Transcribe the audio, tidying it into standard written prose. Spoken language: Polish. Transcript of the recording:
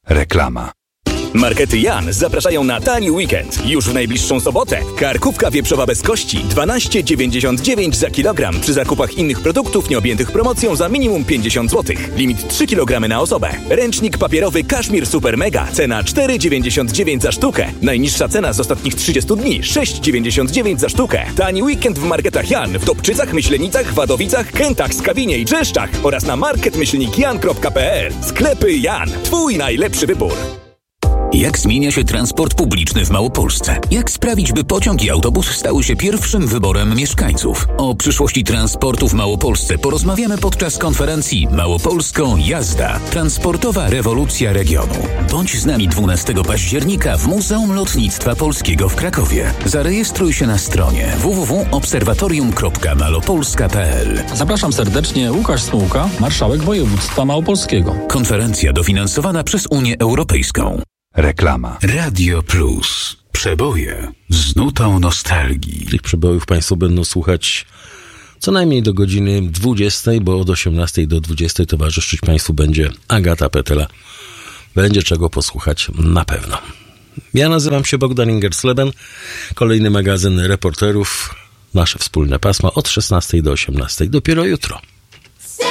Reklama. Markety Jan zapraszają na tani weekend. Już w najbliższą sobotę. Karkówka wieprzowa bez kości 12,99 za kilogram. Przy zakupach innych produktów nieobjętych promocją za minimum 50 zł. Limit 3 kg na osobę. Ręcznik papierowy Kaszmir Super Mega. Cena 4,99 za sztukę. Najniższa cena z ostatnich 30 dni 6,99 za sztukę. Tani weekend w marketach Jan w Dobczycach, Myślenicach, Wadowicach, Kętach, Skawinie i Brzeszczach oraz na market-jan.pl. Sklepy Jan. Twój najlepszy wybór. Jak zmienia się transport publiczny w Małopolsce? Jak sprawić, by pociąg i autobus stały się pierwszym wyborem mieszkańców? O przyszłości transportu w Małopolsce porozmawiamy podczas konferencji Małopolską Jazda. Transportowa rewolucja regionu. Bądź z nami 12 października w Muzeum Lotnictwa Polskiego w Krakowie. Zarejestruj się na stronie www.obserwatorium.malopolska.pl. Zapraszam serdecznie, Łukasz Smułka, marszałek województwa małopolskiego. Konferencja dofinansowana przez Unię Europejską. Reklama. Radio Plus. Przeboje z nutą nostalgii. Tych przebojów Państwo będą słuchać co najmniej do godziny 20, bo od 18 do 20 towarzyszyć Państwu będzie Agata Petela. Będzie czego posłuchać na pewno. Ja nazywam się Bogdan Ingersleben. Kolejny magazyn reporterów. Nasze wspólne pasma od 16 do 18. Dopiero jutro.